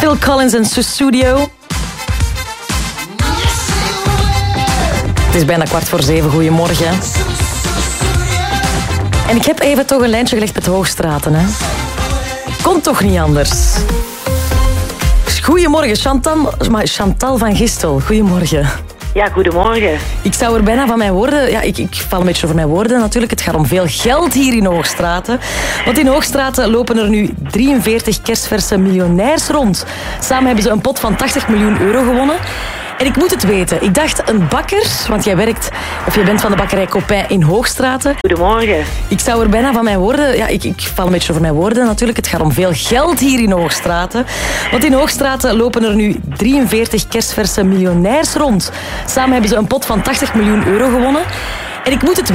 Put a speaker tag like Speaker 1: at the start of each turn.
Speaker 1: Phil Collins en Sussudio. Het is bijna 6:15. Goedemorgen. En ik heb even toch een lijntje gelegd met Hoogstraten. Hè? Kon toch niet anders. Goedemorgen, Chantal van Gistel. Goedemorgen.
Speaker 2: Ja, goedemorgen.
Speaker 1: Ik zou er bijna van mijn woorden... Ja, ik val een beetje over mijn woorden natuurlijk. Het gaat om veel geld hier in Hoogstraten. Want in Hoogstraten lopen er nu 43 kerstverse miljonairs rond. Samen hebben ze een pot van 80 miljoen euro gewonnen. En ik moet het weten. Ik dacht een bakker, want jij bent van de bakkerij Copain in Hoogstraten.
Speaker 2: Goedemorgen.
Speaker 1: Ik zou er bijna van mijn woorden... Ja, ik val een beetje over mijn woorden natuurlijk. Het gaat om veel geld hier in Hoogstraten. Want in Hoogstraten lopen er nu 43 kerstverse miljonairs rond. Samen hebben ze een pot van 80 miljoen euro gewonnen. En ik moet het